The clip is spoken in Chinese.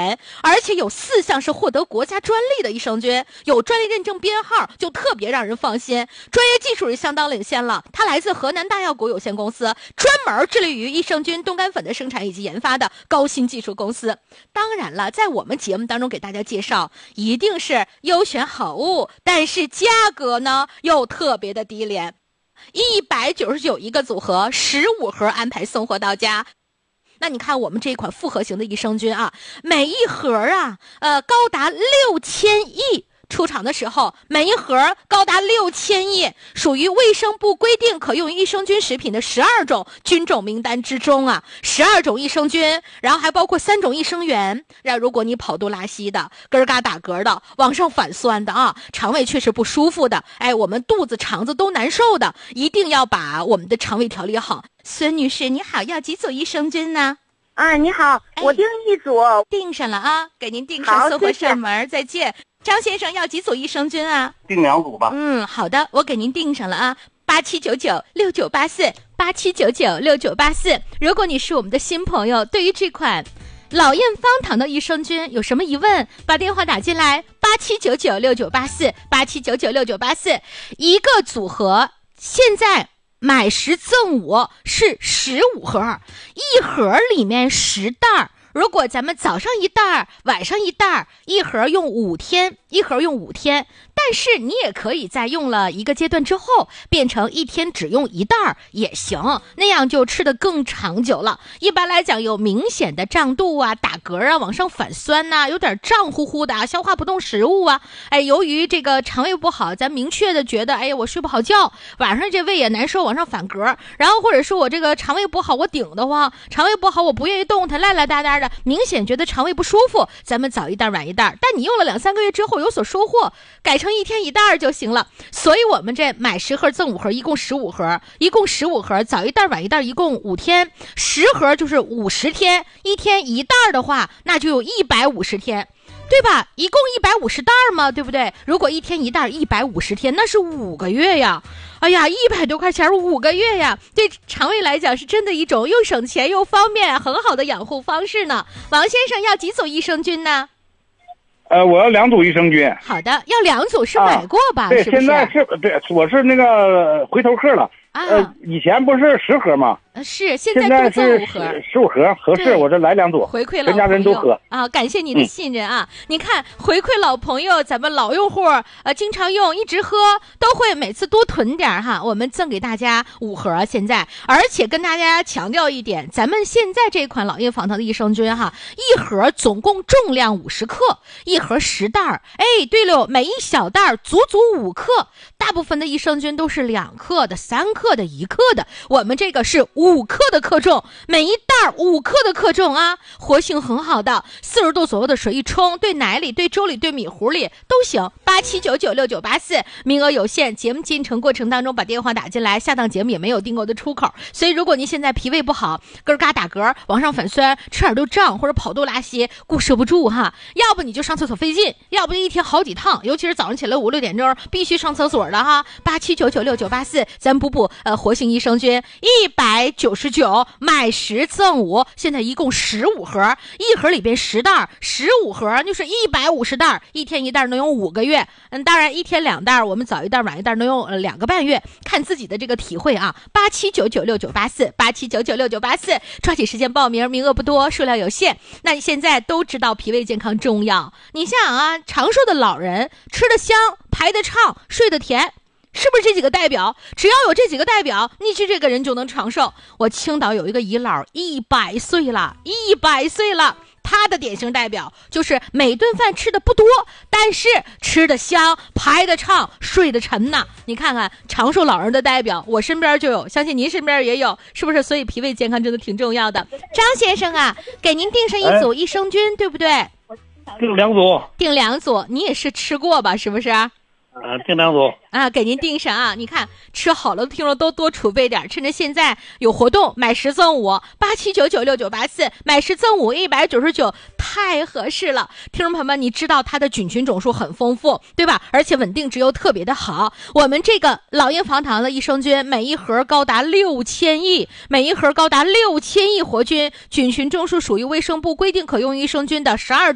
源，而且有4项是获得国家专利的益生菌，有专利认证编号，就特别让人放心。专业技术也相当领先了，它来自河南大药股有限公司，专门致力于益生菌冻干粉的生产以及研发的高新技术公司。当然了，在我们节目当中给大家介绍，一定是优选好物，但是价格呢又特别的低廉，199一个组合，15盒安排送货到家。那你看我们这一款复合型的益生菌啊，每一盒啊，高达6000亿。出厂的时候，每一盒高达6000亿，属于卫生部规定可用益生菌食品的12种菌种名单之中啊，12种益生菌，然后还包括3种益生元。如果你跑肚拉稀的，咯嘎打嗝的，往上反酸的啊，肠胃确实不舒服的，我们肚子肠子都难受的，一定要把我们的肠胃调理好。孙女士你好，要几组益生菌呢？ 你好，我订1组， 订上了啊，给您订上，送货上门，再见。张先生要几组益生菌啊？ 订2组吧。 好的，我给您订上了啊，87996984，87996984。如果你是我们的新朋友，对于这款老燕方糖的益生菌有什么疑问，把电话打进来，87996984，87996984，一个组合现在买10赠5是15盒，一盒里面10袋。如果咱们早上1袋，晚上1袋，一盒用5天，但是你也可以在用了一个阶段之后变成1天只用1袋也行，那样就吃得更长久了。一般来讲，有明显的胀肚啊、打嗝啊、往上反酸呐、有点胀乎乎的啊、消化不动食物啊，由于这个肠胃不好，咱明确的觉得我睡不好觉，晚上这胃也难受，往上反嗝，然后或者是我这个肠胃不好，我顶得慌，肠胃不好我不愿意动弹，赖赖哒哒的，明显觉得肠胃不舒服，咱们早1袋晚1袋，但你用了2-3个月之后有所收获，改成1天1袋就行了。所以我们这买10盒赠5盒，一共15盒，早1袋晚1袋，一共5天，10盒就是50天，1天1袋的话，那就有150天。对吧？一共150袋嘛，对不对？如果1天1袋150天，那是5个月呀。100多块钱5个月呀，对肠胃来讲是真的一种又省钱又方便很好的养护方式呢。王先生要几组益生菌呢？ 我要2组益生菌。 好的，要2组是买过吧？ 对， 是不是？ 现在是对，我是那个回头客了。以前不是10盒吗？ 是，现在是 15盒，合适，我这来2组， 回馈老朋友， 全家人都喝啊！感谢你的信任啊！你看，回馈老朋友，咱们老用户经常用，一直喝，都会每次多囤点哈。我们赠给大家5盒，现在，而且跟大家强调一点，咱们现在这款老燕方糖的益生菌哈，一盒总共重量50克，一盒10袋。对了，每一小袋足5克，大部分的益生菌都是2克的、3克的、1克的，我们这个是5克的克重，每一袋5克的克重啊，活性很好的，40度左右的水一冲，对奶里、对粥里、对米糊里都行。87996984，名额有限，节目进程过程当中把电话打进来，下档节目也没有订购的出口，所以如果您现在脾胃不好，咯嘎打嗝，往上反酸，吃点都胀，或者跑肚拉稀，顾摄不住哈，要不你就上厕所费劲，要不就一天好几趟，尤其是早上起来5、6点钟必须上厕所的哈。87996984，咱补活性益生菌199，买10赠5，现在一共15盒，一盒里边10袋，15盒就是150袋，一天1袋能用5个月。当然1天2袋，我们早1袋晚1袋能用2个半月，看自己的这个体会啊。87996984，87996984，抓紧时间报名，名额不多，数量有限。那你现在都知道脾胃健康重要，你想啊，长寿的老人吃得香，排得畅，睡得甜，是不是这几个代表？只要有这几个代表，你这个人就能长寿。我青岛有一个姨姥100岁了，他的典型代表就是每顿饭吃的不多，但是吃的香，排得畅，睡得沉呐。你看看长寿老人的代表，我身边就有，相信您身边也有，是不是？所以脾胃健康真的挺重要的。张先生啊，给您订上1组益生菌，对不对？ 订2组。 订2组，你也是吃过吧？是不是？ 订2组啊，给您订上啊！你看吃好了的听众都多储备点，趁着现在有活动，买10赠5，87996984，买10赠5199，太合适了。听众朋友们，你知道它的菌群种数很丰富，对吧？而且稳定值又特别的好。我们这个老燕方糖的益生菌，每一盒高达6000亿，每一盒高达6000亿活菌，菌群种数属于卫生部规定可用益生菌的12